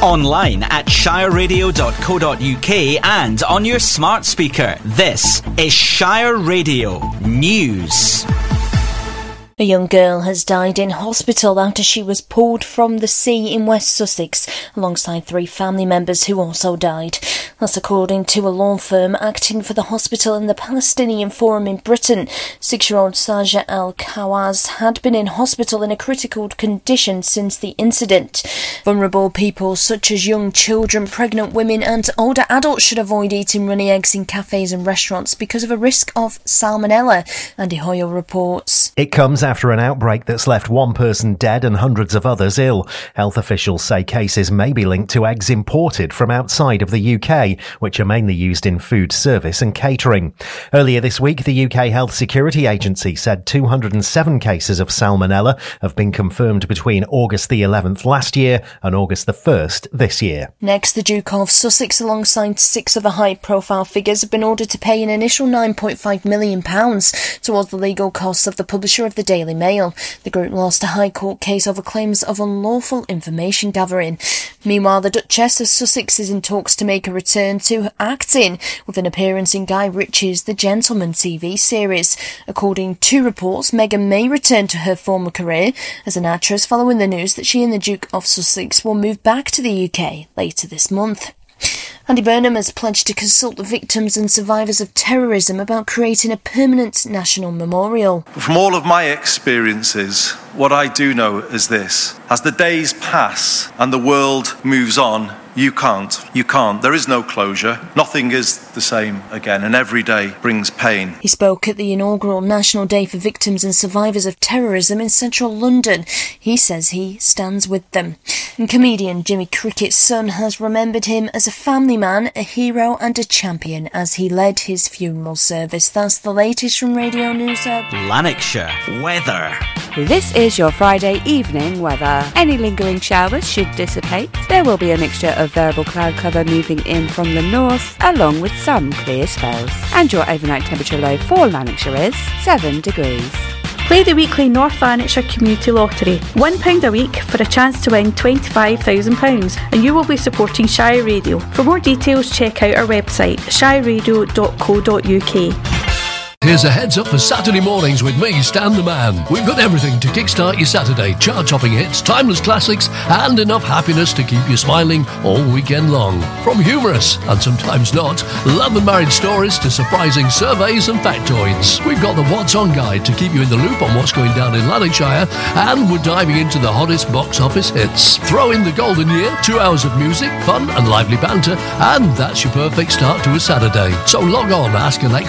Online at shireradio.co.uk and on your smart speaker. This is Shire Radio News. A young girl has died in hospital after she was pulled from the sea in West Sussex, alongside 3 family members who also died. That's according to a law firm acting for the hospital and the Palestinian Forum in Britain. 6-year-old Saja Al-Khawaz had been in hospital in a critical condition since the incident. Vulnerable people such as young children, pregnant women and older adults should avoid eating runny eggs in cafes and restaurants because of a risk of salmonella, Andy Hoyle reports. It comes after an outbreak that's left one person dead and hundreds of others ill. Health officials say cases may be linked to eggs imported from outside of the UK, which are mainly used in food service and catering. Earlier this week, the UK Health Security Agency said 207 cases of salmonella have been confirmed between August the 11th last year and August the 1st this year. Next, the Duke of Sussex, alongside 6 other high-profile figures, have been ordered to pay an initial £9.5 million towards the legal costs of the publisher of the Daily Mail. The group lost a High Court case over claims of unlawful information gathering. Meanwhile, the Duchess of Sussex is in talks to make a return to acting, with an appearance in Guy Ritchie's The Gentleman TV series. According to reports, Meghan may return to her former career as an actress following the news that she and the Duke of Sussex will move back to the UK later this month. Andy Burnham has pledged to consult the victims and survivors of terrorism about creating a permanent national memorial. From all of my experiences, what I do know is this: as the days pass and the world moves on, you can't. There is no closure. Nothing is the same again, and every day brings pain. He spoke at the inaugural National Day for Victims and Survivors of Terrorism in central London. He says he stands with them. And comedian Jimmy Crickett's son has remembered him as a family man, a hero and a champion as he led his funeral service. That's the latest from Radio News Hub. Lanarkshire weather. This is your Friday evening weather. Any lingering showers should dissipate. There will be a mixture of variable cloud cover moving in from the north, along with some clear spells. And your overnight temperature low for Lanarkshire is 7 degrees. Play the weekly North Lanarkshire Community Lottery. £1 a week for a chance to win £25,000, and you will be supporting Shire Radio. For more details, check out our website, shireradio.co.uk. Here's a heads up for Saturday mornings with me, Stan the Man. We've got everything to kickstart your Saturday. Chart-topping hits, timeless classics, and enough happiness to keep you smiling all weekend long. From humorous, and sometimes not, love and marriage stories to surprising surveys and factoids. We've got the What's On guide to keep you in the loop on what's going down in Lanarkshire, and we're diving into the hottest box office hits. Throw in the golden year, 2 hours of music, fun and lively banter, and that's your perfect start to a Saturday. So log on, ask Alexa